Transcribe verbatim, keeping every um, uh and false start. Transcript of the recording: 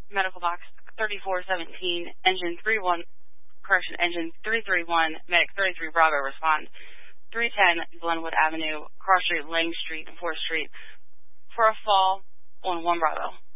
medical box thirty-four seventeen, engine three one, correction, engine three three one, medic thirty-three Bravo, respond. three ten Glenwood Avenue, cross street, Lang Street, and fourth Street for a fall on one Bravo.